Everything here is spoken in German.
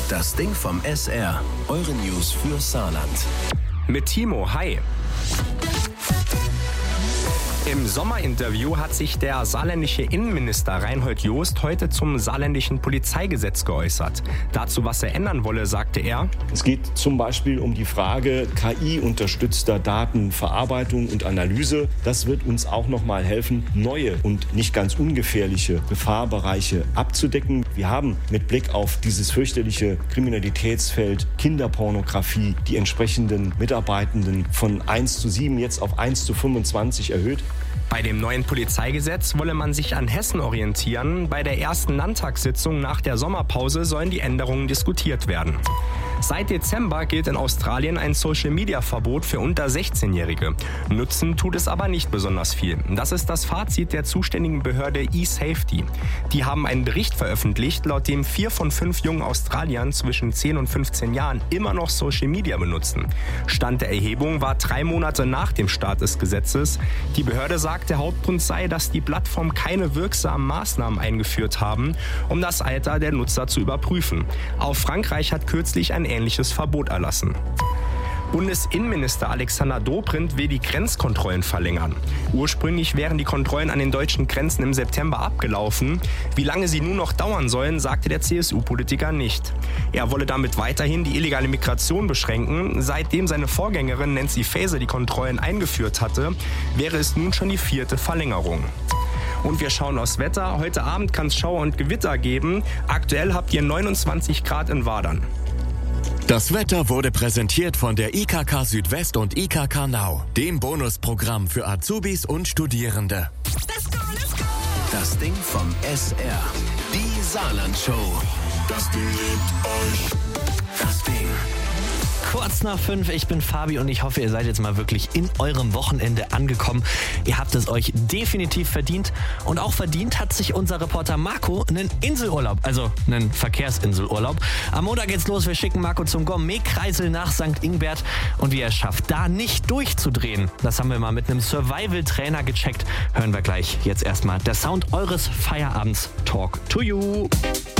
Das Ding vom SR. Eure News für Saarland. Mit Timo, hi. Im Sommerinterview hat sich der saarländische Innenminister Reinhold Jost heute zum saarländischen Polizeigesetz geäußert. Dazu, was er ändern wolle, sagte er: Es geht zum Beispiel um die Frage KI-unterstützter Datenverarbeitung und Analyse. Das wird uns auch noch mal helfen, neue und nicht ganz ungefährliche Gefahrbereiche abzudecken. Wir haben mit Blick auf dieses fürchterliche Kriminalitätsfeld Kinderpornografie die entsprechenden Mitarbeitenden von 1:7 jetzt auf 1:25 erhöht. Bei dem neuen Polizeigesetz wolle man sich an Hessen orientieren. Bei der ersten Landtagssitzung nach der Sommerpause sollen die Änderungen diskutiert werden. Seit Dezember gilt in Australien ein Social-Media-Verbot für unter 16-Jährige. Nutzen tut es aber nicht besonders viel. Das ist das Fazit der zuständigen Behörde eSafety. Die haben einen Bericht veröffentlicht, laut dem 4 von 5 jungen Australiern zwischen 10 und 15 Jahren immer noch Social-Media benutzen. Stand der Erhebung war 3 Monate nach dem Start des Gesetzes. Die Behörde sagt, der Hauptgrund sei, dass die Plattform keine wirksamen Maßnahmen eingeführt haben, um das Alter der Nutzer zu überprüfen. Auch Frankreich hat kürzlich ein ähnliches Verbot erlassen. Bundesinnenminister Alexander Dobrindt will die Grenzkontrollen verlängern. Ursprünglich wären die Kontrollen an den deutschen Grenzen im September abgelaufen. Wie lange sie nun noch dauern sollen, sagte der CSU-Politiker nicht. Er wolle damit weiterhin die illegale Migration beschränken. Seitdem seine Vorgängerin Nancy Faeser die Kontrollen eingeführt hatte, wäre es nun schon die 4. Verlängerung. Und wir schauen aufs Wetter. Heute Abend kann es Schauer und Gewitter geben. Aktuell habt ihr 29 Grad in Wadern. Das Wetter wurde präsentiert von der IKK Südwest und IKK Now, dem Bonusprogramm für Azubis und Studierende. Let's go, let's go! Das Ding vom SR. Die Saarland-Show. Das Ding liebt euch. Das Ding. Kurz nach 5, ich bin Fabi und ich hoffe, ihr seid jetzt mal wirklich in eurem Wochenende angekommen. Ihr habt es euch definitiv verdient und auch verdient hat sich unser Reporter Marco einen Inselurlaub, also einen Verkehrsinselurlaub. Am Montag geht's los, wir schicken Marco zum Gourmet-Kreisel nach St. Ingbert und wie er es schafft, da nicht durchzudrehen, das haben wir mal mit einem Survival-Trainer gecheckt. Hören wir gleich. Jetzt erstmal der Sound eures Feierabends. Talk to you.